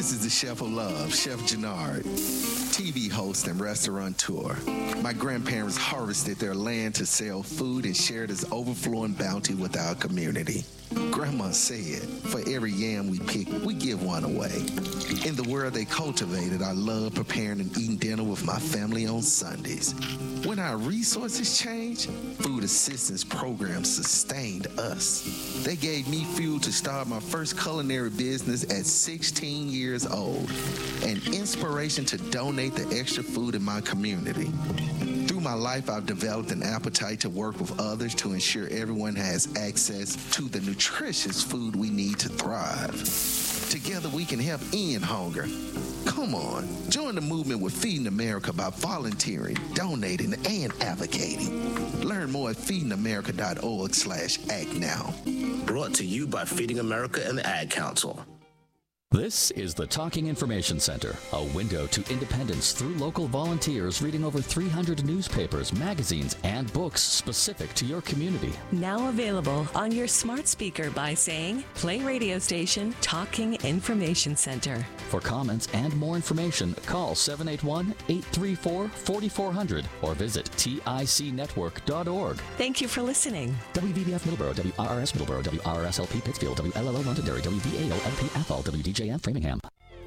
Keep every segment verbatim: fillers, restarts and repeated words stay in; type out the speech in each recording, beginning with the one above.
This is the Chef of Love, Chef Jannard, T V host and restaurateur. My grandparents harvested their land to sell food and share this overflowing bounty with our community. Grandma said, for every yam we pick, we give one away. In the world they cultivated, I love preparing and eating dinner with my family on Sundays. When our resources changed, food assistance programs sustained us. They gave me fuel to start my first culinary business at sixteen years old, and inspiration to donate the extra food in my community. Through my life, I've developed an appetite to work with others to ensure everyone has access to the nutritious food we need to thrive. Together we can help end hunger. Come on, join the movement with Feeding America by volunteering, donating, and advocating. Learn more at feeding america dot org slash act now. Brought to you by Feeding America and the Ad Council. This is the Talking Information Center, a window to independence through local volunteers reading over three hundred newspapers, magazines, and books specific to your community. Now available on your smart speaker by saying, play radio station Talking Information Center. For comments and more information, call seven eight one, eight three four, four four zero zero or visit tic network dot org. Thank you for listening. W V B F Middleborough, W R R S Middleborough, W R R S L P Pittsfield, W L L O Londonderry, W V A O L P Athol, W D J M Framingham.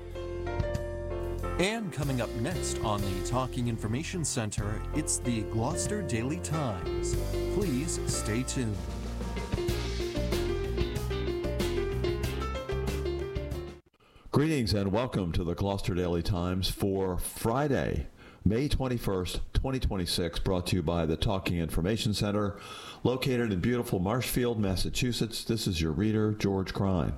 And coming up next on the Talking Information Center, it's the Gloucester Daily Times. Please stay tuned. Greetings and welcome to the Gloucester Daily Times for Friday, May twenty-first, twenty twenty-six, brought to you by the Talking Information Center, located in beautiful Marshfield, Massachusetts. This is your reader, George Crine.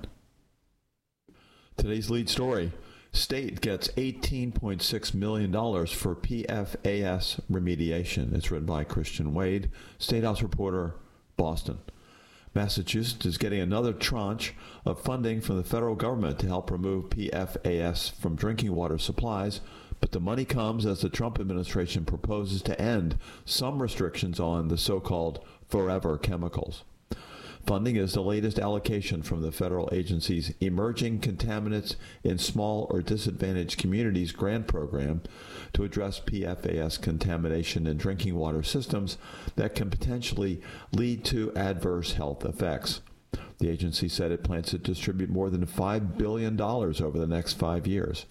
Today's lead story: state gets eighteen point six million dollars for P F A S remediation. It's written by Christian Wade, State House reporter, Boston. Massachusetts is getting another tranche of funding from the federal government to help remove P F A S from drinking water supplies, but the money comes as the Trump administration proposes to end some restrictions on the so-called forever chemicals. Funding is the latest allocation from the federal agency's Emerging Contaminants in Small or Disadvantaged Communities grant program to address P F A S contamination in drinking water systems that can potentially lead to adverse health effects. The agency said it plans to distribute more than five billion dollars over the next five years.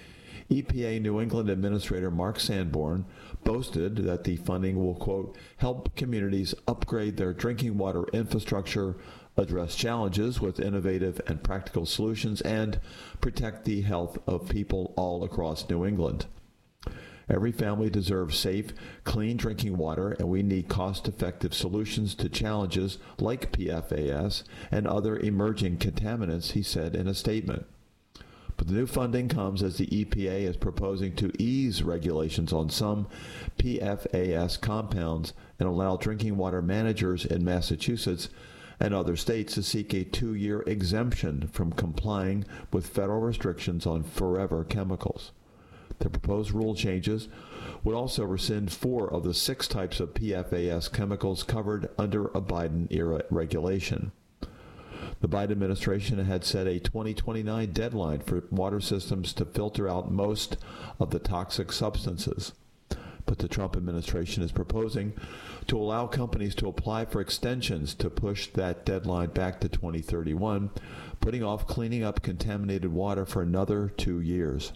E P A New England Administrator Mark Sanborn boasted that the funding will, quote, help communities upgrade their drinking water infrastructure, address challenges with innovative and practical solutions, and protect the health of people all across New England. Every family deserves safe, clean drinking water, and we need cost-effective solutions to challenges like P F A S and other emerging contaminants, he said in a statement. But the new funding comes as the E P A is proposing to ease regulations on some P F A S compounds and allow drinking water managers in Massachusetts and other states to seek a two-year exemption from complying with federal restrictions on forever chemicals. The proposed rule changes would also rescind four of the six types of P F A S chemicals covered under a Biden-era regulation. The Biden administration had set a twenty twenty-nine deadline for water systems to filter out most of the toxic substances. But the Trump administration is proposing to allow companies to apply for extensions to push that deadline back to twenty thirty-one, putting off cleaning up contaminated water for another two years.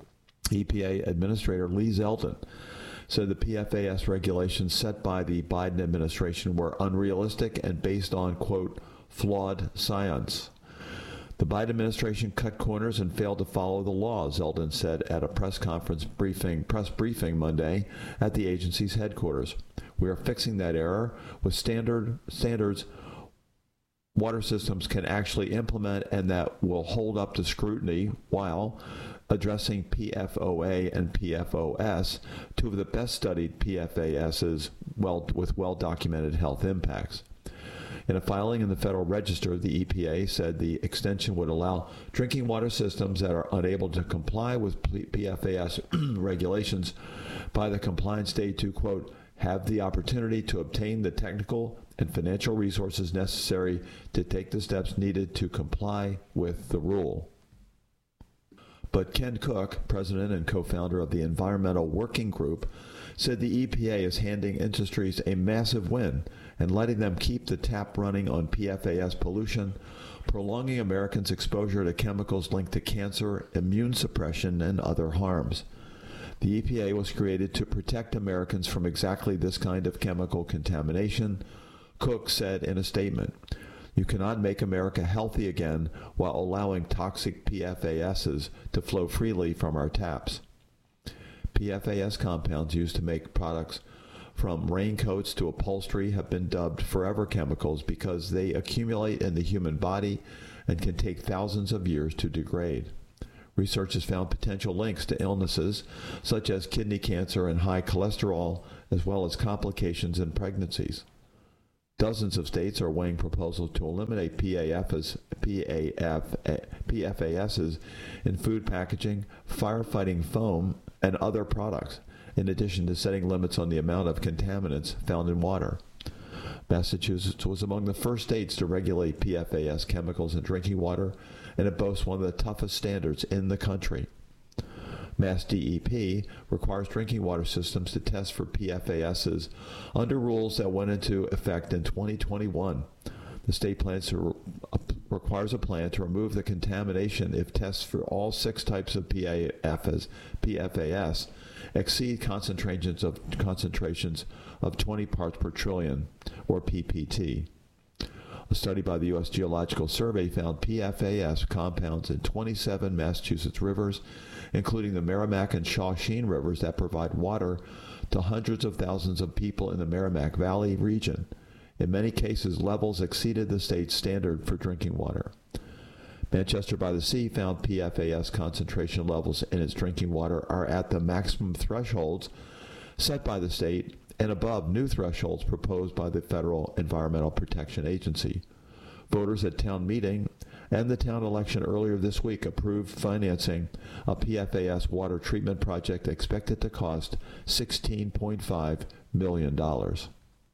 E P A Administrator Lee Zeldin said the P F A S regulations set by the Biden administration were unrealistic and based on, quote, flawed science. The Biden administration cut corners and failed to follow the law, Zeldin said at a press conference briefing, press briefing Monday at the agency's headquarters. We are fixing that error with standard standards water systems can actually implement and that will hold up to scrutiny while addressing P F O A and P F O S, two of the best studied P F A Ss well, with well-documented health impacts. In a filing in the Federal Register, the E P A said the extension would allow drinking water systems that are unable to comply with P F A S regulations by the compliance date to, quote, have the opportunity to obtain the technical and financial resources necessary to take the steps needed to comply with the rule. But Ken Cook, president and co-founder of the Environmental Working Group, said the E P A is handing industries a massive win and letting them keep the tap running on P F A S pollution, prolonging Americans' exposure to chemicals linked to cancer, immune suppression, and other harms. The E P A was created to protect Americans from exactly this kind of chemical contamination, Cook said in a statement. You cannot make America healthy again while allowing toxic P F A Ss to flow freely from our taps. P F A S compounds used to make products from raincoats to upholstery have been dubbed forever chemicals because they accumulate in the human body and can take thousands of years to degrade. Research has found potential links to illnesses such as kidney cancer and high cholesterol, as well as complications in pregnancies. Dozens of states are weighing proposals to eliminate P A Fs, P A F, P F A Ss in food packaging, firefighting foam, and other products, in addition to setting limits on the amount of contaminants found in water. Massachusetts was among the first states to regulate P F A S chemicals in drinking water, and it boasts one of the toughest standards in the country. Mass D E P requires drinking water systems to test for P F A Ss under rules that went into effect in twenty twenty-one. The state plans to re- requires a plan to remove the contamination if tests for all six types of P A Fs, P F A S exceed concentrations of concentrations of twenty parts per trillion, or P P T. A study by the U S Geological Survey found P F A S compounds in twenty-seven Massachusetts rivers, including the Merrimack and Shawsheen rivers that provide water to hundreds of thousands of people in the Merrimack Valley region. In many cases, levels exceeded the state's standard for drinking water. Manchester by the Sea found P F A S concentration levels in its drinking water are at the maximum thresholds set by the state and above new thresholds proposed by the Federal Environmental Protection Agency. Voters at town meeting and the town election earlier this week approved financing a P F A S water treatment project expected to cost sixteen point five million dollars.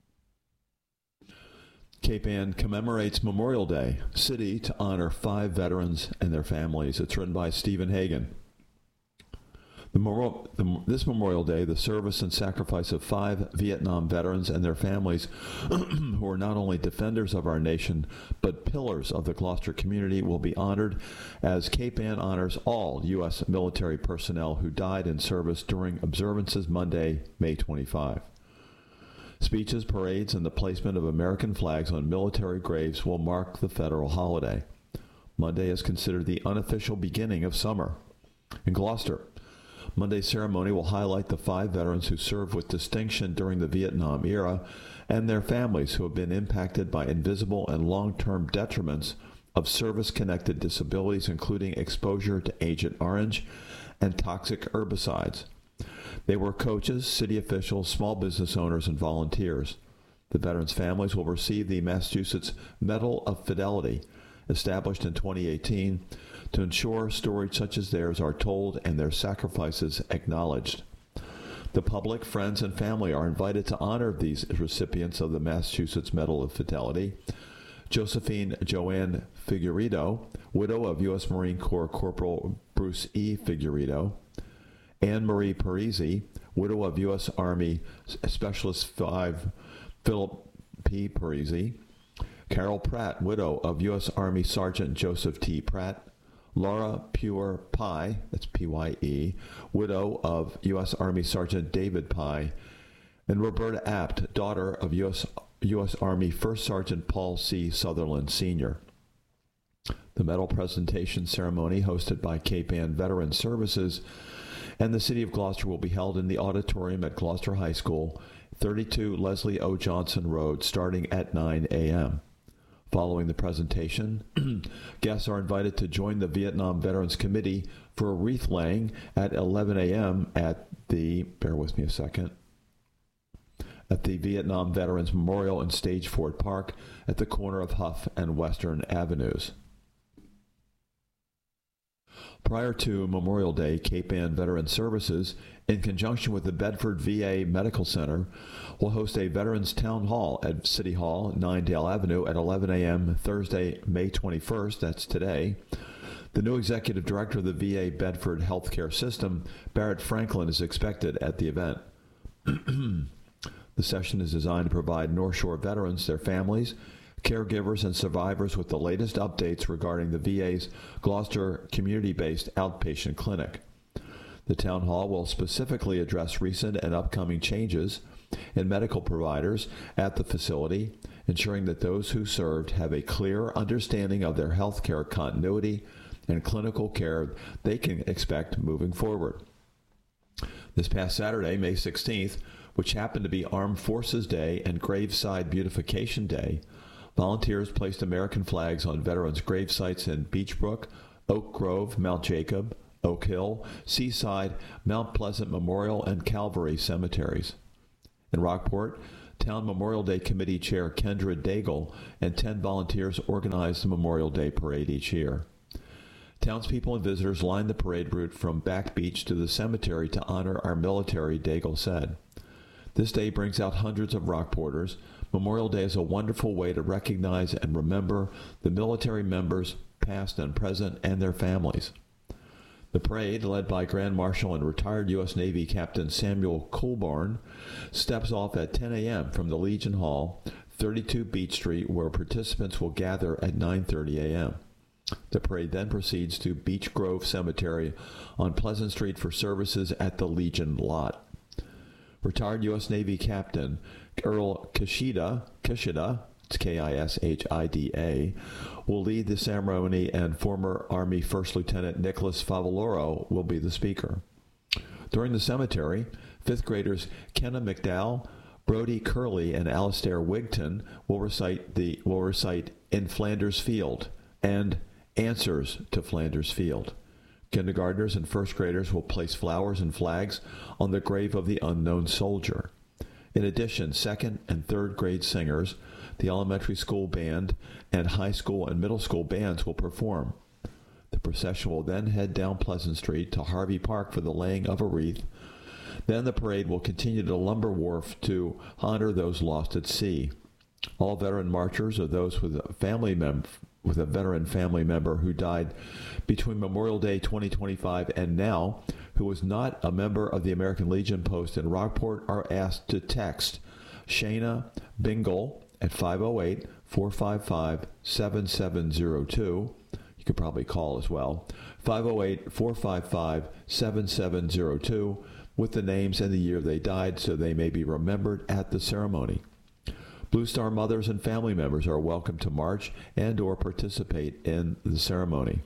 Cape Ann commemorates Memorial Day, city to honor five veterans and their families. It's written by Stephen Hagan. The memorial, the, this Memorial Day, the service and sacrifice of five Vietnam veterans and their families who are not only defenders of our nation, but pillars of the Gloucester community will be honored as Cape Ann honors all U S military personnel who died in service during observances Monday, May twenty-fifth. Speeches, parades, and the placement of American flags on military graves will mark the federal holiday. Monday is considered the unofficial beginning of summer. In Gloucester, Monday's ceremony will highlight the five veterans who served with distinction during the Vietnam era and their families who have been impacted by invisible and long-term detriments of service-connected disabilities, including exposure to Agent Orange and toxic herbicides. They were coaches, city officials, small business owners, and volunteers. The veterans' families will receive the Massachusetts Medal of Fidelity, established in twenty eighteen, to ensure stories such as theirs are told and their sacrifices acknowledged. The public, friends, and family are invited to honor these recipients of the Massachusetts Medal of Fidelity. Josephine Joanne Figueredo, widow of U S Marine Corps Corporal Bruce E. Figueredo. Anne Marie Parisi, widow of U S Army Specialist five Philip P. Parisi. Carol Pratt, widow of U S Army Sergeant Joseph T. Pratt. Laura Pure Pye, that's P Y E, widow of U S Army Sergeant David Pye. And Roberta Apt, daughter of U S U S Army First Sergeant Paul C. Sutherland, Senior The medal presentation ceremony, hosted by Cape Ann Veteran Services and the City of Gloucester, will be held in the auditorium at Gloucester High School, thirty-two Leslie O. Johnson Road, starting at nine a.m. Following the presentation, guests are invited to join the Vietnam Veterans Committee for a wreath laying at eleven a.m. at the, bear with me a second, at the Vietnam Veterans Memorial in Stageford Park at the corner of Huff and Western Avenues. Prior to Memorial Day, Cape Ann Veteran Services, in conjunction with the Bedford V A Medical Center, will host a Veterans Town Hall at City Hall, Ninedale Avenue, at eleven a.m. Thursday, May twenty-first, that's today. The new executive director of the V A Bedford Healthcare System, Barrett Franklin, is expected at the event. The session is designed to provide North Shore veterans, their families, caregivers, and survivors with the latest updates regarding the V A's Gloucester community-based outpatient clinic. The town hall will specifically address recent and upcoming changes in medical providers at the facility, ensuring that those who served have a clear understanding of their health care continuity and clinical care they can expect moving forward. This past Saturday, May sixteenth, which happened to be Armed Forces Day and Graveside Beautification Day, volunteers placed American flags on veterans' grave sites in Beechbrook, Oak Grove, Mount Jacob, Oak Hill, Seaside, Mount Pleasant Memorial, and Calvary cemeteries. In Rockport, Town Memorial Day Committee Chair Kendra Daigle and ten volunteers organized the Memorial Day Parade each year. Townspeople and visitors lined the parade route from Back Beach to the cemetery to honor our military, Daigle said. This day brings out hundreds of Rockporters. Memorial Day is a wonderful way to recognize and remember the military members, past and present, and their families. The parade, led by Grand Marshal and retired U S Navy Captain Samuel Colborn, steps off at ten a.m. from the Legion Hall, thirty-two Beach Street, where participants will gather at nine thirty a.m. The parade then proceeds to Beech Grove Cemetery on Pleasant Street for services at the Legion lot. Retired U S Navy Captain Earl Kishida, Kishida, it's K I S H I D A, will lead the ceremony, and former Army First Lieutenant Nicholas Favaloro will be the speaker. During the cemetery, fifth graders Kenna McDowell, Brody Curley, and Alastair Wigton will recite the will recite In Flanders Field and Answers to Flanders Field. Kindergartners and first graders will place flowers and flags on the grave of the unknown soldier. In addition, second and third grade singers, the elementary school band, and high school and middle school bands will perform. The procession will then head down Pleasant Street to Harvey Park for the laying of a wreath. Then the parade will continue to Lumber Wharf to honor those lost at sea. All veteran marchers are those with a family member with a veteran family member who died between Memorial Day twenty twenty-five and now, who was not a member of the American Legion Post in Rockport, are asked to text Shayna Bingle at five oh eight, four five five, seven seven oh two. You could probably call as well. five oh eight, four five five, seven seven oh two with the names and the year they died so they may be remembered at the ceremony. Blue Star mothers and family members are welcome to march and or participate in the ceremony.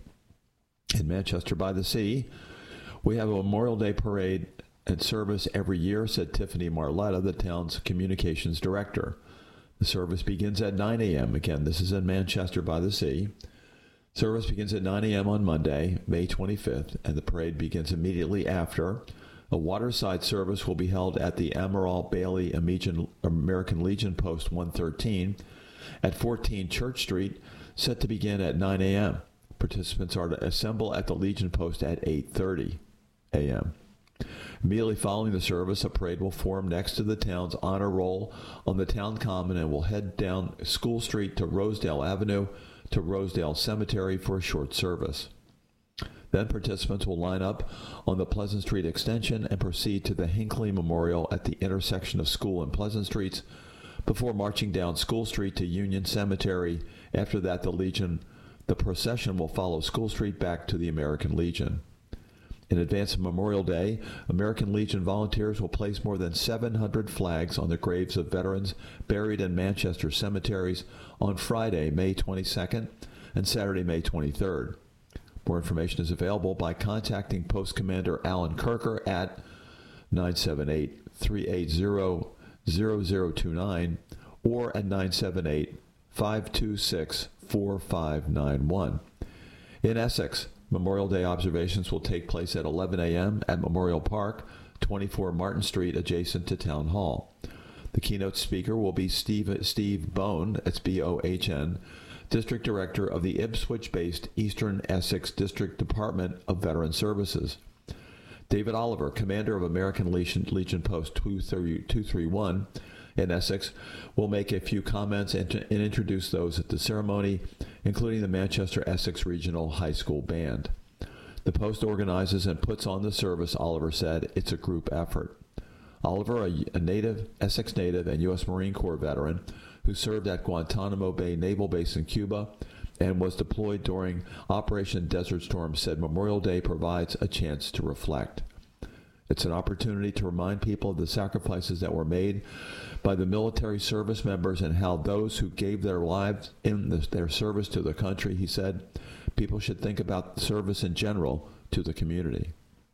In Manchester by the Sea, we have a Memorial Day parade and service every year, said Tiffany Marletta, the town's communications director. The service begins at nine a.m. Again, this is in Manchester by the Sea. Service begins at nine a.m. on Monday, May twenty-fifth, and the parade begins immediately after. A waterside service will be held at the Amaral Bailey American Legion Post one thirteen at fourteen Church Street, set to begin at nine a.m. Participants are to assemble at the Legion Post at eight thirty a.m. Immediately following the service, a parade will form next to the town's honor roll on the town common and will head down School Street to Rosedale Avenue to Rosedale Cemetery for a short service. Then participants will line up on the Pleasant Street extension and proceed to the Hinckley Memorial at the intersection of School and Pleasant Streets before marching down School Street to Union Cemetery. After that, the Legion, the procession will follow School Street back to the American Legion. In advance of Memorial Day, American Legion volunteers will place more than seven hundred flags on the graves of veterans buried in Manchester cemeteries on Friday, May twenty-second, and Saturday, May twenty-third. More information is available by contacting Post Commander Alan Kirker at nine seven eight, three eight zero, zero zero two nine or at nine seven eight, five two six, four five nine one. In Essex, Memorial Day observations will take place at eleven a.m. at Memorial Park, twenty-four Martin Street, adjacent to Town Hall. The keynote speaker will be Steve, Steve Bohn, that's B O H N, District Director of the Ipswich-based Eastern Essex District Department of Veteran Services. David Oliver, Commander of American Legion, Legion Post two thirty-one in Essex will make a few comments and, to, and introduce those at the ceremony, including the Manchester Essex Regional High School Band. The Post organizes and puts on the service, Oliver said. It's a group effort. Oliver, a, a native, Essex native and U S Marine Corps veteran who served at Guantanamo Bay Naval Base in Cuba and was deployed during Operation Desert Storm, said Memorial Day provides a chance to reflect. It's an opportunity to remind people of the sacrifices that were made by the military service members and how those who gave their lives in the, their service to the country, he said, people should think about service in general to the community.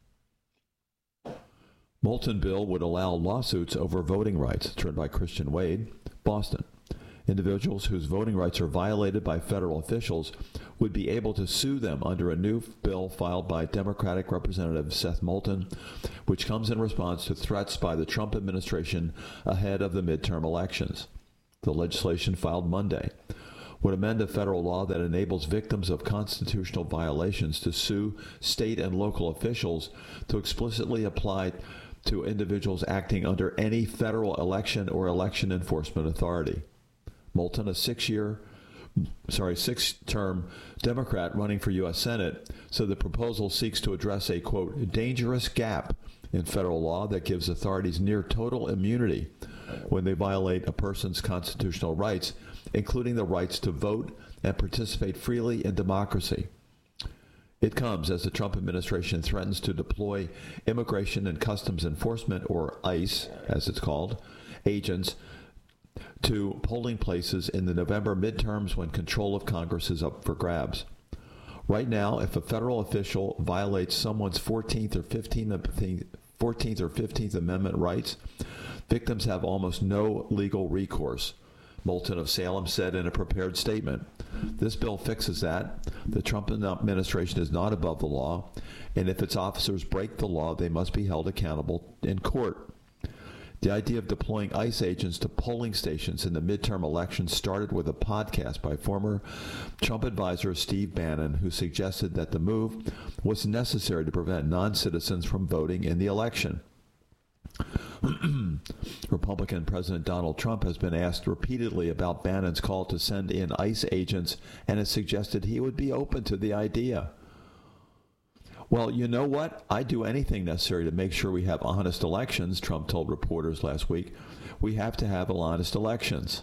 Moulton bill would allow lawsuits over voting rights. It's written by Christian Wade, Boston. Individuals whose voting rights are violated by federal officials would be able to sue them under a new bill filed by Democratic Representative Seth Moulton, which comes in response to threats by the Trump administration ahead of the midterm elections. The legislation filed Monday would amend a federal law that enables victims of constitutional violations to sue state and local officials to explicitly apply to individuals acting under any federal election or election enforcement authority. Moulton, a six-year, sorry, six-term Democrat running for U S Senate, said the proposal seeks to address a, quote, dangerous gap in federal law that gives authorities near total immunity when they violate a person's constitutional rights, including the rights to vote and participate freely in democracy. It comes as the Trump administration threatens to deploy Immigration and Customs Enforcement, or ICE, as it's called, agents to polling places in the November midterms when control of Congress is up for grabs. Right now, if a federal official violates someone's fourteenth or fifteenth or fifteenth Amendment rights, victims have almost no legal recourse, Moulton of Salem said in a prepared statement. This bill fixes that. The Trump administration is not above the law, and if its officers break the law, they must be held accountable in court. The idea of deploying ICE agents to polling stations in the midterm elections started with a podcast by former Trump advisor Steve Bannon, who suggested that the move was necessary to prevent non-citizens from voting in the election. Republican President Donald Trump has been asked repeatedly about Bannon's call to send in ICE agents and has suggested he would be open to the idea. Well, you know what? I'd do anything necessary to make sure we have honest elections, Trump told reporters last week. We have to have honest elections.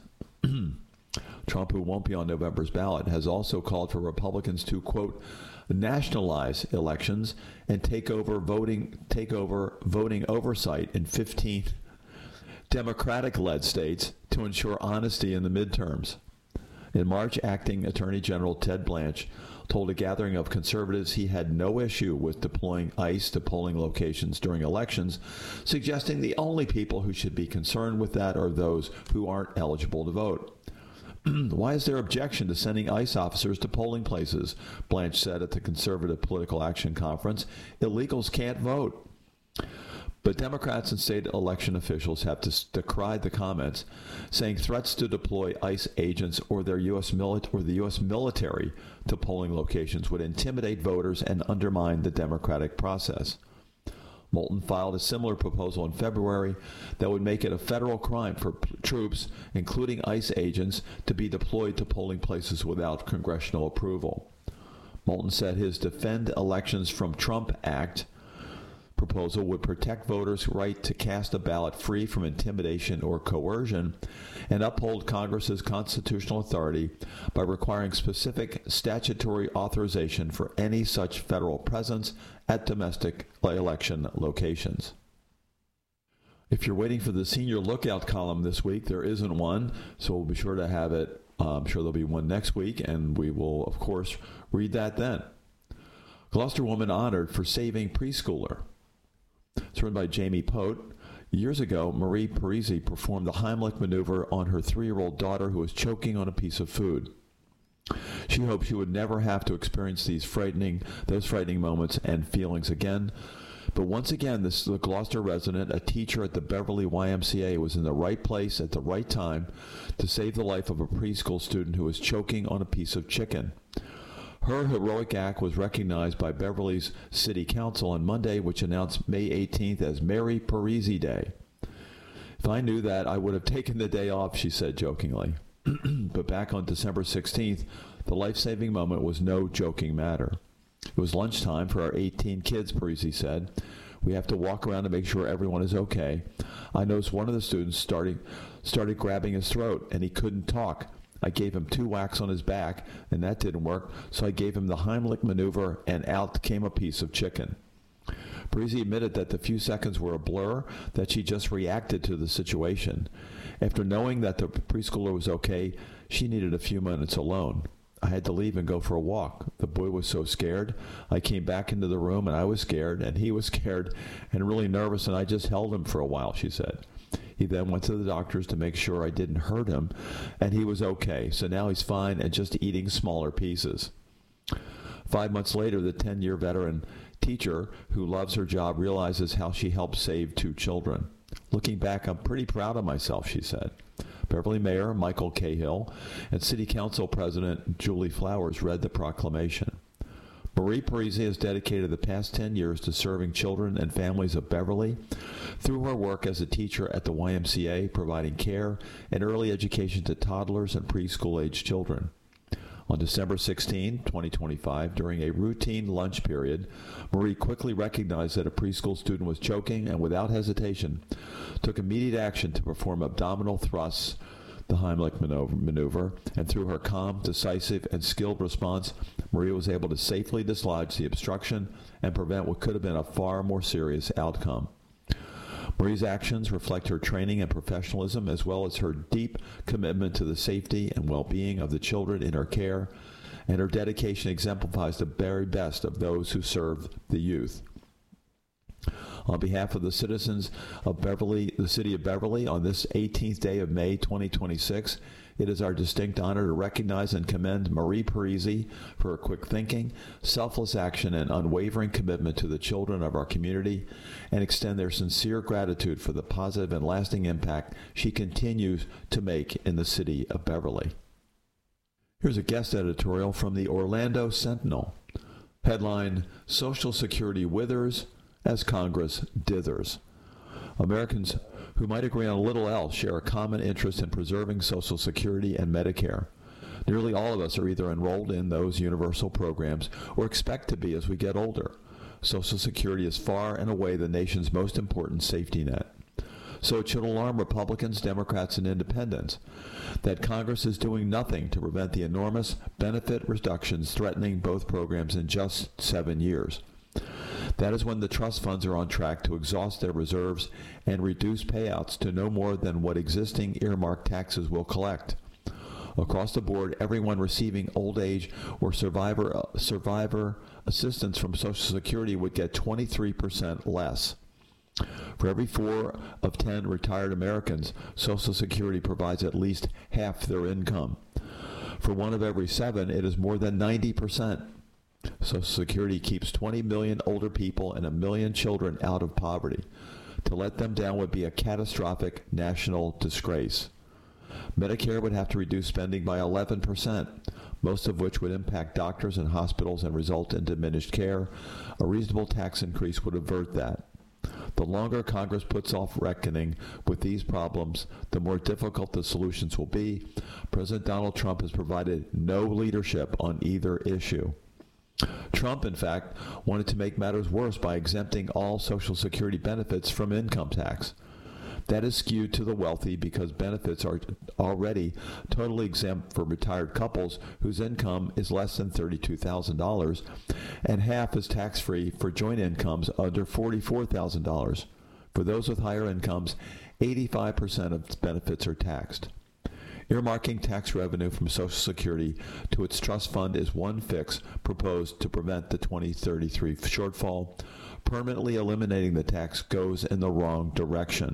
Trump, who won't be on November's ballot, has also called for Republicans to, quote, nationalize elections and take over voting take over voting oversight in fifteen Democratic-led states to ensure honesty in the midterms. In March, acting Attorney General Ted Blanche told a gathering of conservatives he had no issue with deploying ICE to polling locations during elections, suggesting the only people who should be concerned with that are those who aren't eligible to vote. Why is there objection to sending ICE officers to polling places? Blanche said at the Conservative Political Action Conference. Illegals can't vote. But Democrats and state election officials have decried the comments, saying threats to deploy ICE agents or their U S mili- or the U S military to polling locations would intimidate voters and undermine the democratic process. Moulton filed a similar proposal in February that would make it a federal crime for p- troops, including ICE agents, to be deployed to polling places without congressional approval. Moulton said his Defend Elections from Trump Act proposal would protect voters' right to cast a ballot free from intimidation or coercion and uphold Congress's constitutional authority by requiring specific statutory authorization for any such federal presence at domestic election locations. If you're waiting for the Senior Lookout column this week, there isn't one, so we'll be sure to have it. Uh, I'm sure there'll be one next week, and we will, of course, read that then. Gloucester woman honored for saving preschooler. It's written by Jamie Pote. Years ago, Marie Parisi performed the Heimlich maneuver on her three-year-old daughter who was choking on a piece of food. She hoped she would never have to experience these frightening, those frightening moments and feelings again. But once again, this the Gloucester resident, a teacher at the Beverly Y M C A, was in the right place at the right time to save the life of a preschool student who was choking on a piece of chicken. Her heroic act was recognized by Beverly's City Council on Monday, which announced May eighteenth as Mary Parisi Day. If I knew that, I would have taken the day off, she said jokingly. But back on December sixteenth, the life-saving moment was no joking matter. It was lunchtime for our eighteen kids, Parisi said. We have to walk around to make sure everyone is okay. I noticed one of the students starting, started grabbing his throat, and he couldn't talk. I gave him two whacks on his back, and that didn't work, so I gave him the Heimlich maneuver, and out came a piece of chicken. Parisi admitted that the few seconds were a blur, that she just reacted to the situation. After knowing that the preschooler was okay, she needed a few minutes alone. I had to leave and go for a walk. The boy was so scared. I came back into the room, and I was scared, and he was scared and really nervous, and I just held him for a while, she said. He then went to the doctors to make sure I didn't hurt him, and he was okay. So now he's fine and just eating smaller pieces. Five months later, the ten-year veteran teacher who loves her job realizes how she helped save two children. Looking back, I'm pretty proud of myself, she said. Beverly Mayor Michael Cahill and City Council President Julie Flowers read the proclamation. Marie Parisi has dedicated the past ten years to serving children and families of Beverly through her work as a teacher at the Y M C A, providing care and early education to toddlers and preschool-age children. On December sixteenth, twenty twenty-five, during a routine lunch period, Marie quickly recognized that a preschool student was choking and, without hesitation, took immediate action to perform abdominal thrusts, the Heimlich maneuver, and through her calm, decisive, and skilled response, Marie was able to safely dislodge the obstruction and prevent what could have been a far more serious outcome. Marie's actions reflect her training and professionalism, as well as her deep commitment to the safety and well-being of the children in her care, and her dedication exemplifies the very best of those who serve the youth. On behalf of the citizens of Beverly, the city of Beverly, on this eighteenth day of May twenty twenty-six, it is our distinct honor to recognize and commend Marie Parisi for her quick thinking, selfless action, and unwavering commitment to the children of our community, and extend their sincere gratitude for the positive and lasting impact she continues to make in the city of Beverly. Here's a guest editorial from the Orlando Sentinel. Headline, Social Security withers as Congress dithers. Americans who might agree on little else share a common interest in preserving Social Security and Medicare. Nearly all of us are either enrolled in those universal programs or expect to be as we get older. Social Security is far and away the nation's most important safety net. So it should alarm Republicans, Democrats, and independents that Congress is doing nothing to prevent the enormous benefit reductions threatening both programs in just seven years. That is when the trust funds are on track to exhaust their reserves and reduce payouts to no more than what existing earmarked taxes will collect. Across the board, everyone receiving old age or survivor uh, survivor assistance from Social Security would get twenty-three percent less. For every four of ten retired Americans, Social Security provides at least half their income. For one of every seven, it is more than ninety percent. Social Security keeps twenty million older people and a million children out of poverty. To let them down would be a catastrophic national disgrace. Medicare would have to reduce spending by eleven percent, most of which would impact doctors and hospitals and result in diminished care. A reasonable tax increase would avert that. The longer Congress puts off reckoning with these problems, the more difficult the solutions will be. President Donald Trump has provided no leadership on either issue. Trump, in fact, wanted to make matters worse by exempting all Social Security benefits from income tax. That is skewed to the wealthy because benefits are already totally exempt for retired couples whose income is less than thirty-two thousand dollars, and half is tax-free for joint incomes under forty-four thousand dollars. For those with higher incomes, eighty-five percent of benefits are taxed. Earmarking tax revenue from Social Security to its trust fund is one fix proposed to prevent the twenty thirty-three shortfall. Permanently eliminating the tax goes in the wrong direction.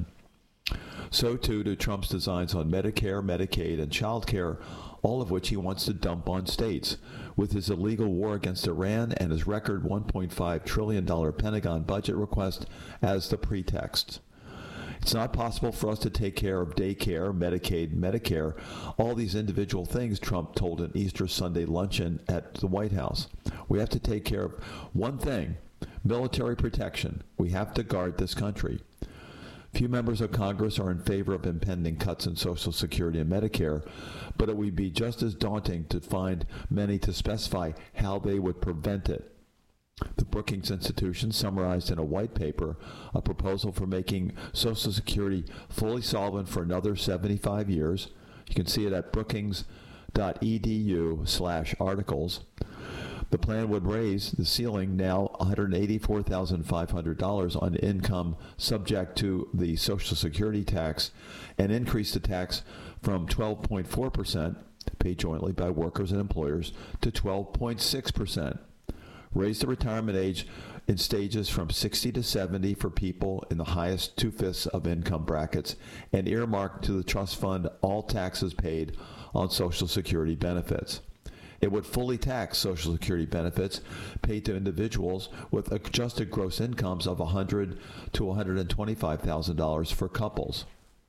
So too do Trump's designs on Medicare, Medicaid, and child care, all of which he wants to dump on states, with his illegal war against Iran and his record one point five trillion dollars Pentagon budget request as the pretext. It's not possible for us to take care of daycare, Medicaid, Medicare, all these individual things, Trump told an Easter Sunday luncheon at the White House. We have to take care of one thing, military protection. We have to guard this country. Few members of Congress are in favor of impending cuts in Social Security and Medicare, but it would be just as daunting to find many to specify how they would prevent it. The Brookings Institution summarized in a white paper a proposal for making Social Security fully solvent for another seventy-five years. You can see it at brookings.edu slash articles. The plan would raise the ceiling, now one hundred eighty-four thousand five hundred dollars on income subject to the Social Security tax, and increase the tax from twelve point four percent, paid jointly by workers and employers, to twelve point six percent. Raise the retirement age in stages from sixty to seventy for people in the highest two-fifths of income brackets, and earmark to the trust fund all taxes paid on Social Security benefits. It would fully tax Social Security benefits paid to individuals with adjusted gross incomes of one hundred thousand dollars to one hundred twenty-five thousand dollars for couples.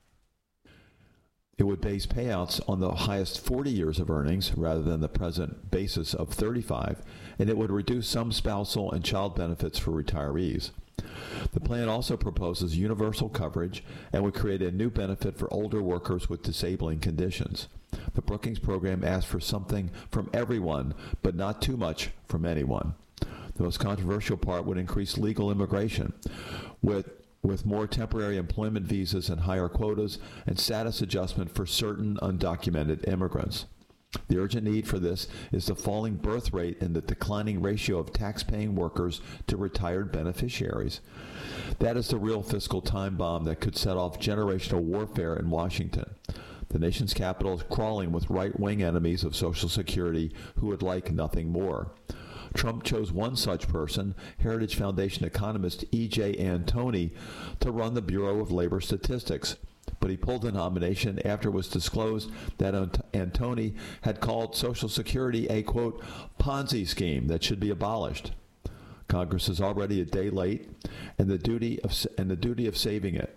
It would base payouts on the highest forty years of earnings rather than the present basis of thirty-five, and it would reduce some spousal and child benefits for retirees. The plan also proposes universal coverage and would create a new benefit for older workers with disabling conditions. The Brookings program asks for something from everyone, but not too much from anyone. The most controversial part would increase legal immigration, with with more temporary employment visas and higher quotas and status adjustment for certain undocumented immigrants. The urgent need for this is the falling birth rate and the declining ratio of tax-paying workers to retired beneficiaries. That is the real fiscal time bomb that could set off generational warfare in Washington. The nation's capital is crawling with right-wing enemies of Social Security who would like nothing more. Trump chose one such person, Heritage Foundation economist E J Antoni, to run the Bureau of Labor Statistics. But he pulled the nomination after it was disclosed that Antoni had called Social Security a, quote, Ponzi scheme that should be abolished. Congress is already a day late, and the duty of and the duty of saving it.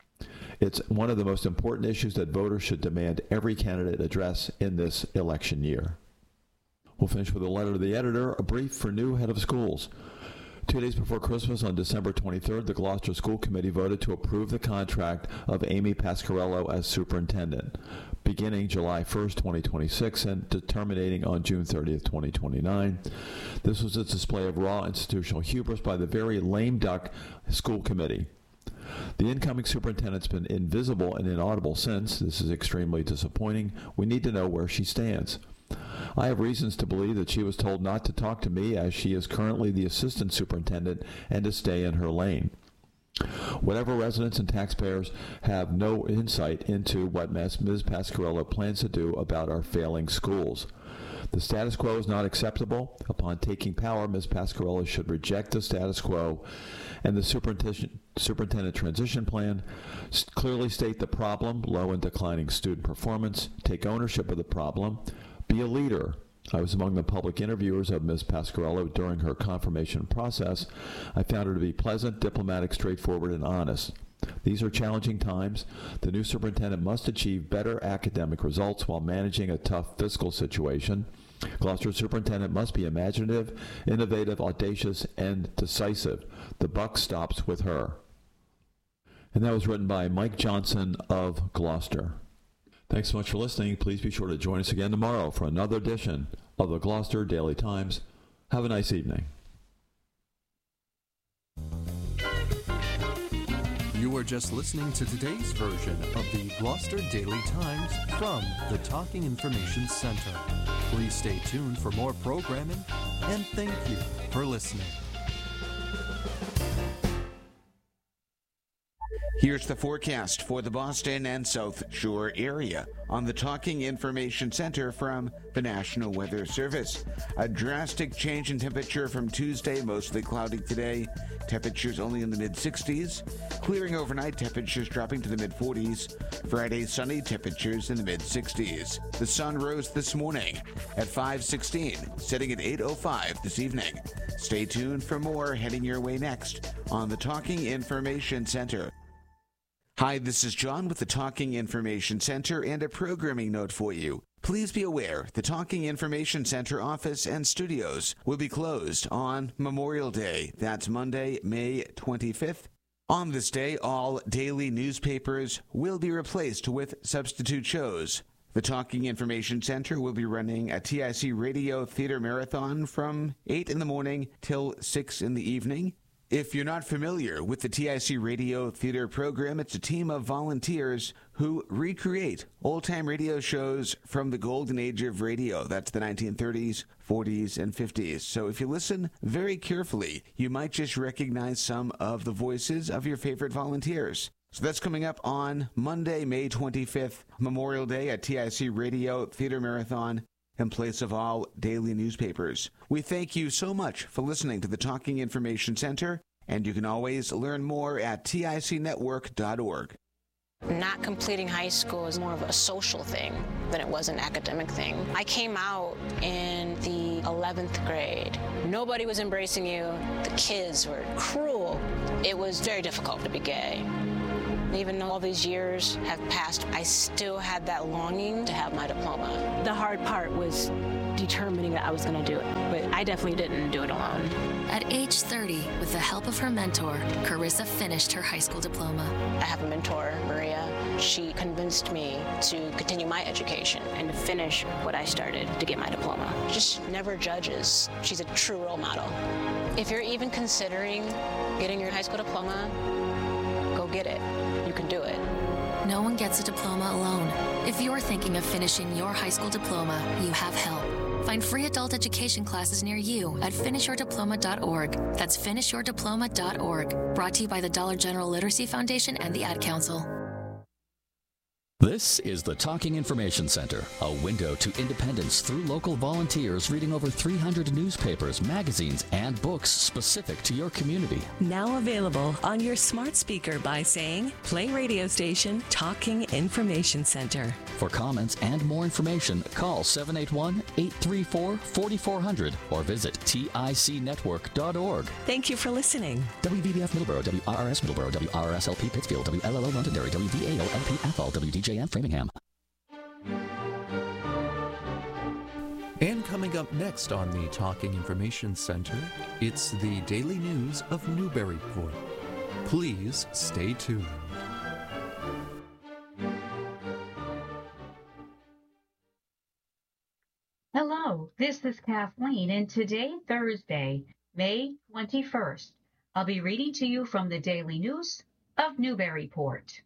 It's one of the most important issues that voters should demand every candidate address in this election year. We'll finish with a letter to the editor, a brief for new head of schools. Two days before Christmas, on December twenty-third, the Gloucester School Committee voted to approve the contract of Amy Pasquarello as superintendent, beginning July first, twenty twenty-six, and terminating on June thirtieth, twenty twenty-nine. This was a display of raw institutional hubris by the very lame duck school committee. The incoming superintendent's been invisible and inaudible since. This is extremely disappointing. We need to know where she stands. I have reasons to believe that she was told not to talk to me, as she is currently the assistant superintendent, and to stay in her lane. Whatever residents and taxpayers have no insight into what Miz Pasquarello plans to do about our failing schools. The status quo is not acceptable. Upon taking power, Miz Pasquarello should reject the status quo and the superintendent, superintendent transition plan, clearly state the problem, low and declining student performance, take ownership of the problem, be a leader. I was among the public interviewers of Miz Pasquarello during her confirmation process. I found her to be pleasant, diplomatic, straightforward, and honest. These are challenging times. The new superintendent must achieve better academic results while managing a tough fiscal situation. Gloucester's superintendent must be imaginative, innovative, audacious, and decisive. The buck stops with her. And that was written by Mike Johnson of Gloucester. Thanks so much for listening. Please be sure to join us again tomorrow for another edition of the Gloucester Daily Times. Have a nice evening. You were just listening to today's version of the Gloucester Daily Times from the Talking Information Center. Please stay tuned for more programming, and thank you for listening. Here's the forecast for the Boston and South Shore area on the Talking Information Center from the National Weather Service. A drastic change in temperature from Tuesday, mostly cloudy today. Temperatures only in the mid-sixties. Clearing overnight, temperatures dropping to the mid-forties. Friday, sunny, temperatures in the mid-sixties. The sun rose this morning at five sixteen, setting at eight oh five this evening. Stay tuned for more heading your way next on the Talking Information Center. Hi, this is John with the Talking Information Center and a programming note for you. Please be aware the Talking Information Center office and studios will be closed on Memorial Day. That's Monday, May twenty-fifth On this day, all daily newspapers will be replaced with substitute shows. The Talking Information Center will be running a T I C Radio Theater Marathon from eight in the morning till six in the evening. If you're not familiar with the T I C Radio Theater program, it's a team of volunteers who recreate old-time radio shows from the golden age of radio. That's the nineteen thirties, forties, and fifties. So if you listen very carefully, you might just recognize some of the voices of your favorite volunteers. So that's coming up on Monday, May twenty-fifth, Memorial Day at T I C Radio Theater Marathon, in place of all daily newspapers. We thank you so much for listening to the Talking Information Center, and you can always learn more at T I C network dot org. Not completing high school is more of a social thing than it was an academic thing. I came out in the eleventh grade. Nobody was embracing you. The kids were cruel. It was very difficult to be gay. Even though all these years have passed, I still had that longing to have my diploma. The hard part was determining that I was going to do it, but I definitely didn't do it alone. At age thirty, with the help of her mentor, Carissa finished her high school diploma. I have a mentor, Maria. She convinced me to continue my education and to finish what I started to get my diploma. Just never judges. She's a true role model. If you're even considering getting your high school diploma, go get it. You can do it. No one gets a diploma alone. If you're thinking of finishing your high school diploma, you have help. Find free adult education classes near you at finish your diploma dot org. That's finish your diploma dot org. Brought to you by the Dollar General Literacy Foundation and the Ad Council. This is the Talking Information Center, a window to independence through local volunteers reading over three hundred newspapers, magazines, and books specific to your community. Now available on your smart speaker by saying, play radio station Talking Information Center. For comments and more information, call seven eight one, eight three four, four four zero zero or visit T I C network dot org. Thank you for listening. W V B F Middleborough, W R R S Middleborough, W R R S L P Pittsfield, W L L O Londonderry, W V A O L P Athol, W D J M Framingham. And coming up next on the Talking Information Center, it's the daily news of Newburyport. Please stay tuned. Hello, this is Kathleen, and today, Thursday, May twenty-first, I'll be reading to you from the Daily News of Newburyport.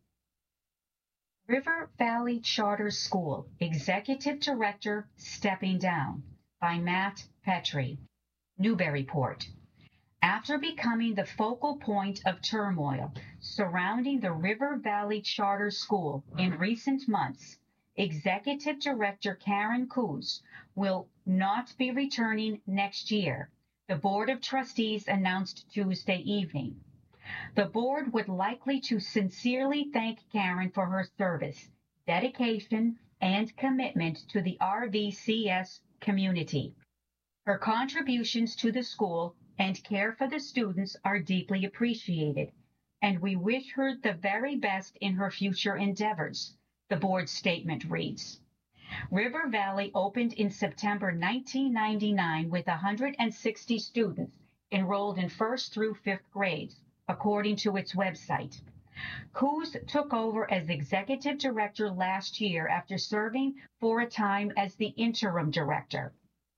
River Valley Charter School Executive Director stepping down by Matt Petrie, Newburyport. After becoming the focal point of turmoil surrounding the River Valley Charter School in recent months, Executive Director Karen Coos will not be returning next year, the Board of Trustees announced Tuesday evening. The board would likely to sincerely thank Karen for her service, dedication, and commitment to the R V C S community. Her contributions to the school and care for the students are deeply appreciated, and we wish her the very best in her future endeavors, the board's statement reads. River Valley opened in September nineteen ninety-nine with one hundred sixty students enrolled in first through fifth grades, according to its website. Coos took over as executive director last year after serving for a time as the interim director.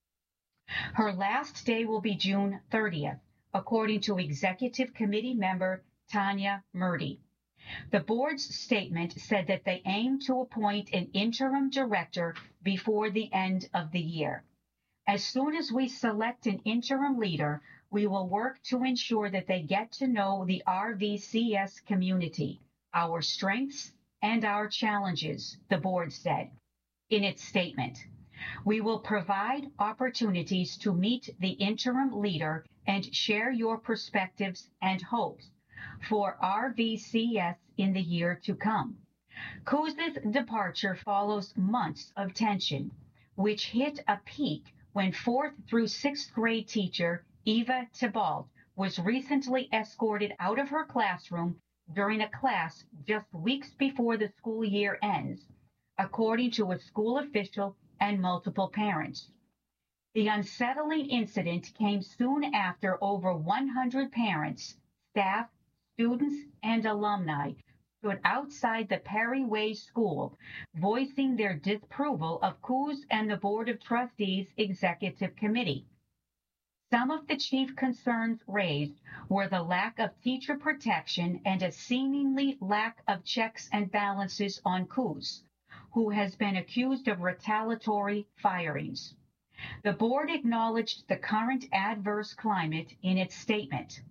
Her last day will be June thirtieth, according to executive committee member Tanya Murdy. The board's statement said that they aim to appoint an interim director before the end of the year. As soon as we select an interim leader, we will work to ensure that they get to know the R V C S community, our strengths and our challenges, the board said in its statement. We will provide opportunities to meet the interim leader and share your perspectives and hopes for R V C S in the year to come. Coos' departure follows months of tension, which hit a peak when fourth through sixth grade teacher Eva Tybalt was recently escorted out of her classroom during a class just weeks before the school year ends, according to a school official and multiple parents. The unsettling incident came soon after over one hundred parents, staff, students and alumni stood outside the Perry Way School, voicing their disapproval of Coos and the Board of Trustees Executive Committee. Some of the chief concerns raised were the lack of teacher protection and a seemingly lack of checks and balances on Coos, who has been accused of retaliatory firings. The board acknowledged the current adverse climate in its statement.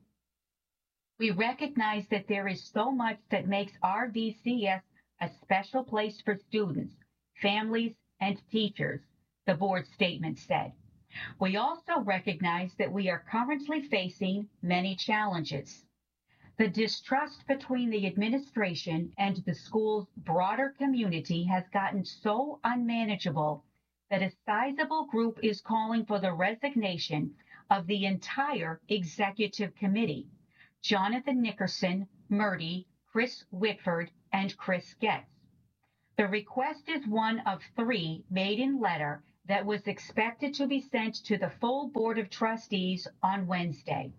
We recognize that there is so much that makes R V C S a special place for students, families, and teachers, the board statement said. We also recognize that we are currently facing many challenges. The distrust between the administration and the school's broader community has gotten so unmanageable that a sizable group is calling for the resignation of the entire executive committee: Jonathan Nickerson, Murdy, Chris Whitford, and Chris Getz. The request is one of three made in letter that was expected to be sent to the full Board of Trustees on Wednesday.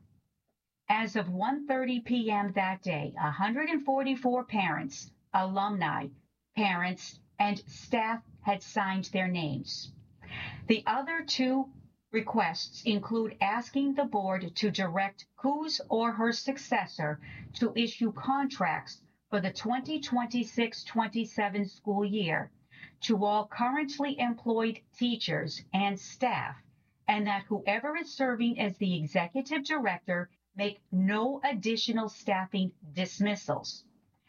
As of one thirty p.m. that day, one hundred forty-four parents, alumni, parents, and staff had signed their names. The other two requests include asking the board to direct Coos or her successor to issue contracts for the twenty twenty-six twenty-seven school year to all currently employed teachers and staff, and that whoever is serving as the executive director make no additional staffing dismissals.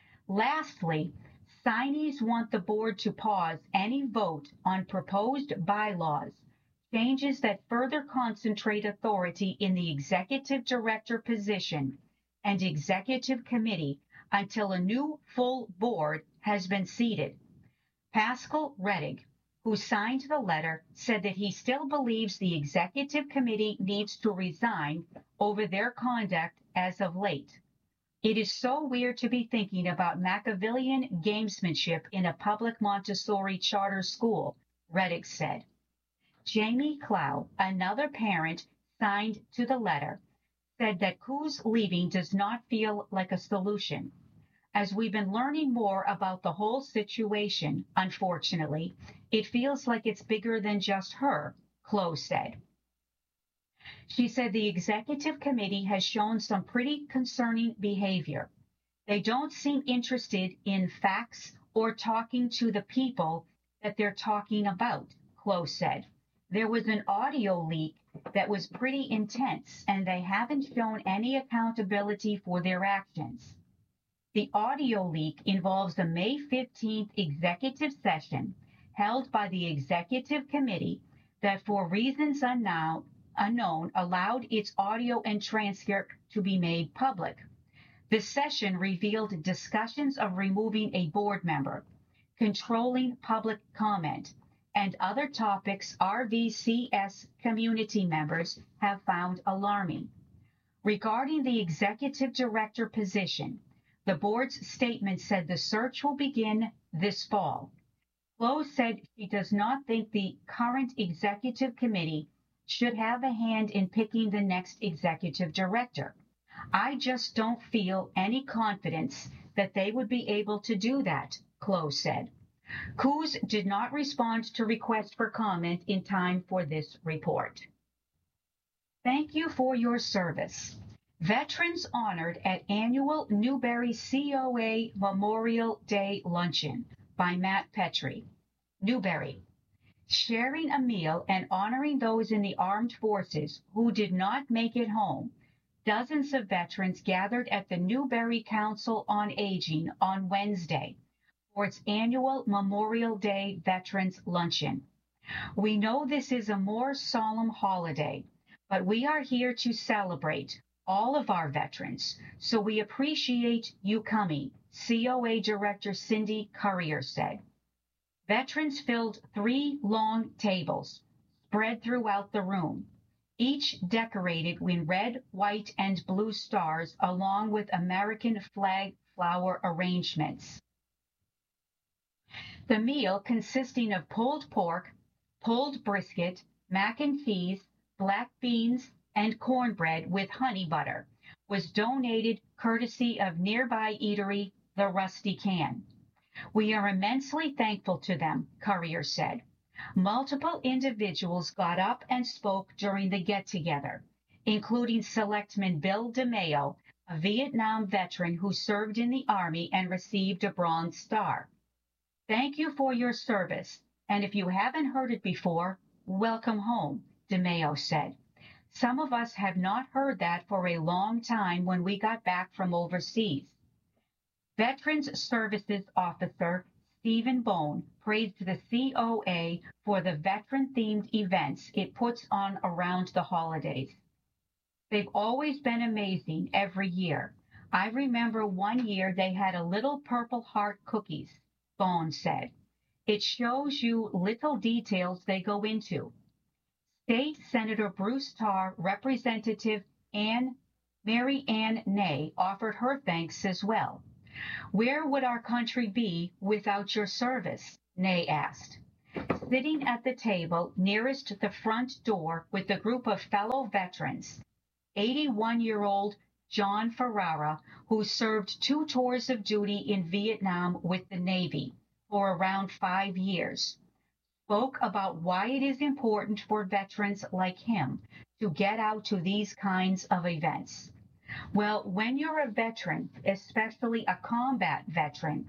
Lastly, signees want the board to pause any vote on proposed bylaws, changes that further concentrate authority in the executive director position and executive committee until a new full board has been seated. Pascal Rettig, who signed the letter, said that he still believes the executive committee needs to resign over their conduct as of late. It is so weird to be thinking about Machiavellian gamesmanship in a public Montessori charter school, Rettig said. Jamie Clow, another parent signed to the letter, said that Coos leaving does not feel like a solution. As we've been learning more about the whole situation, unfortunately, it feels like it's bigger than just her, Clow said. She said the executive committee has shown some pretty concerning behavior. They don't seem interested in facts or talking to the people that they're talking about, Clow said. There was an audio leak that was pretty intense, and they haven't shown any accountability for their actions. The audio leak involves a May fifteenth executive session held by the executive committee that, for reasons unknown, unknown, allowed its audio and transcript to be made public. The session revealed discussions of removing a board member, controlling public comment, and other topics R V C S community members have found alarming. Regarding the executive director position, the board's statement said the search will begin this fall. Clow said she does not think the current executive committee should have a hand in picking the next executive director. I just don't feel any confidence that they would be able to do that, Clow said. Coos did not respond to requests for comment in time for this report. Thank you for your service. Veterans honored at annual Newberry C O A Memorial Day Luncheon by Matt Petrie. Newberry. Sharing a meal and honoring those in the armed forces who did not make it home, dozens of veterans gathered at the Newberry Council on Aging on Wednesday for its annual Memorial Day Veterans Luncheon. We know this is a more solemn holiday, but we are here to celebrate all of our veterans, so we appreciate you coming, C O A Director Cindy Currier said. Veterans filled three long tables spread throughout the room, each decorated with red, white, and blue stars along with American flag flower arrangements. The meal, consisting of pulled pork, pulled brisket, mac and cheese, black beans, and cornbread with honey butter, was donated courtesy of nearby eatery, the Rusty Can. We are immensely thankful to them, Currier said. Multiple individuals got up and spoke during the get-together, including Selectman Bill DeMayo, a Vietnam veteran who served in the Army and received a Bronze Star. Thank you for your service, and if you haven't heard it before, welcome home, DeMayo said. Some of us have not heard that for a long time when we got back from overseas. Veterans Services Officer Stephen Bone praised the C O A for the veteran-themed events it puts on around the holidays. They've always been amazing every year. I remember one year they had a little Purple Heart cookies, Bone said. It shows you little details they go into. State Senator Bruce Tarr, Representative Ann, Mary Ann Ney offered her thanks as well. Where would our country be without your service? Ney asked. Sitting at the table nearest the front door with a group of fellow veterans, eighty-one-year-old John Ferrara, who served two tours of duty in Vietnam with the Navy for around five years, spoke about why it is important for veterans like him to get out to these kinds of events. Well, when you're a veteran, especially a combat veteran,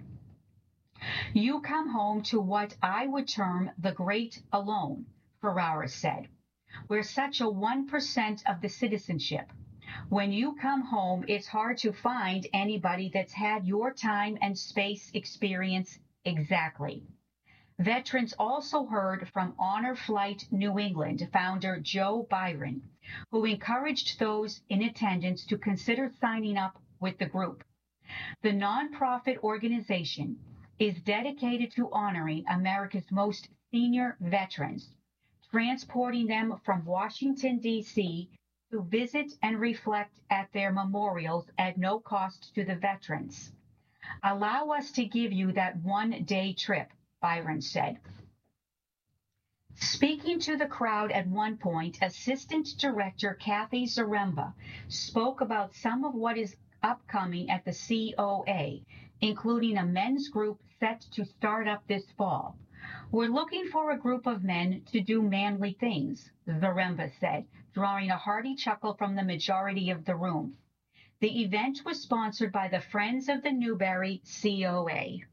you come home to what I would term the great alone, Ferrara said. We're such a one percent of the citizenship. When you come home, it's hard to find anybody that's had your time and space experience exactly. Veterans also heard from Honor Flight New England founder Joe Byron, who encouraged those in attendance to consider signing up with the group. The nonprofit organization is dedicated to honoring America's most senior veterans, transporting them from Washington, D C to visit and reflect at their memorials at no cost to the veterans. Allow us to give you that one-day trip, Byron said. Speaking to the crowd at one point, Assistant Director Kathy Zaremba spoke about some of what is upcoming at the C O A, including a men's group set to start up this fall. We're looking for a group of men to do manly things, Zaremba said, drawing a hearty chuckle from the majority of the room. The event was sponsored by the Friends of the Newberry C O A.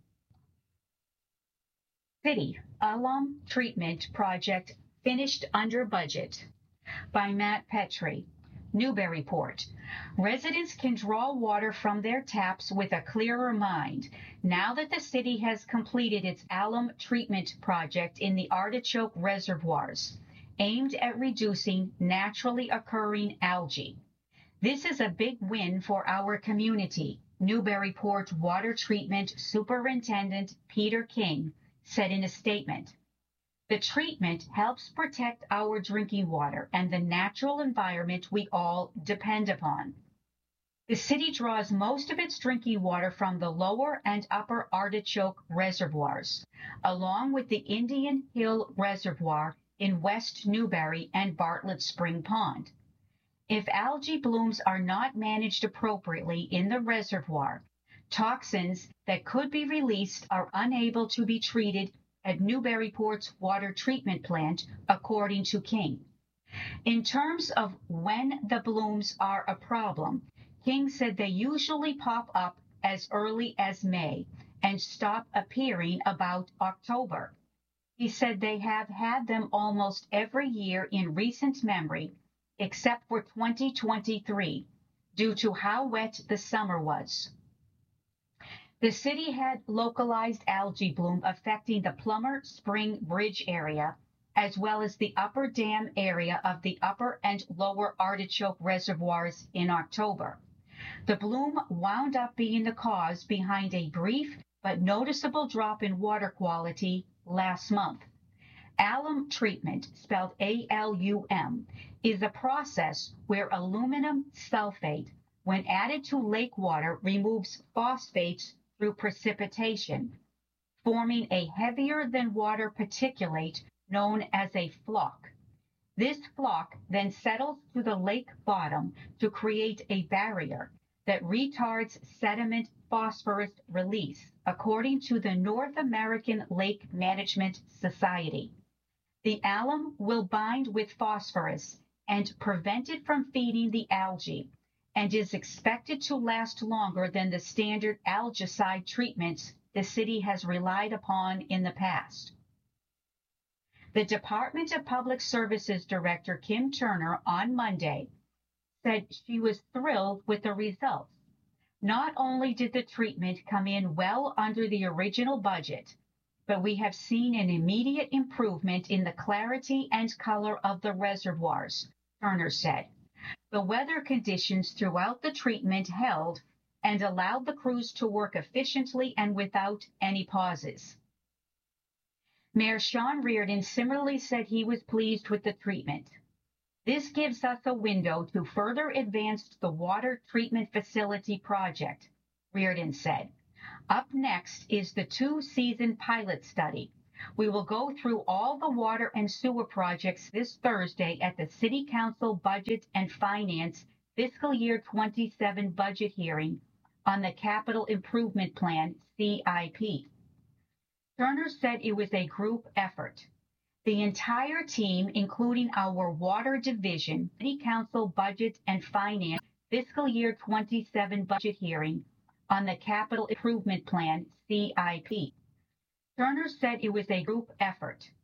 City Alum Treatment Project finished under budget, by Matt Petrie. Newburyport. Residents can draw water from their taps with a clearer mind now that the city has completed its alum treatment project in the Artichoke reservoirs, aimed at reducing naturally occurring algae. This is a big win for our community, Newburyport Water Treatment Superintendent Peter King said in a statement. The treatment helps protect our drinking water and the natural environment we all depend upon. The city draws most of its drinking water from the lower and upper Artichoke reservoirs, along with the Indian Hill Reservoir in West Newbury and Bartlett Spring Pond. If algae blooms are not managed appropriately in the reservoir, toxins that could be released are unable to be treated at Newburyport's water treatment plant, according to King. In terms of when the blooms are a problem, King said they usually pop up as early as May and stop appearing about October. He said they have had them almost every year in recent memory, except for twenty twenty-three, due to how wet the summer was. The city had localized algae bloom affecting the Plummer Spring Bridge area, as well as the upper dam area of the upper and lower Artichoke reservoirs in October. The bloom wound up being the cause behind a brief but noticeable drop in water quality last month. Alum treatment, spelled A L U M, is a process where aluminum sulfate, when added to lake water, removes phosphates through precipitation, forming a heavier than water particulate known as a flock. This flock then settles to the lake bottom to create a barrier that retards sediment phosphorus release, according to the North American Lake Management Society. The alum will bind with phosphorus and prevent it from feeding the algae, and is expected to last longer than the standard algicide treatments the city has relied upon in the past. The Department of Public Services Director Kim Turner on Monday said she was thrilled with the results. Not only did the treatment come in well under the original budget, but we have seen an immediate improvement in the clarity and color of the reservoirs, Turner said. The weather conditions throughout the treatment held and allowed the crews to work efficiently and without any pauses. Mayor Sean Reardon similarly said he was pleased with the treatment. This gives us a window to further advance the water treatment facility project, Reardon said. Up next is the two-season pilot study. We will go through all the water and sewer projects this Thursday at the City Council Budget and Finance Fiscal Year twenty-seven budget hearing on the Capital Improvement Plan, C I P. Turner said it was a group effort. The entire team, including our Water Division, City Council Budget and Finance Fiscal Year twenty-seven budget hearing on the Capital Improvement Plan, C I P. Turner said it was a group effort.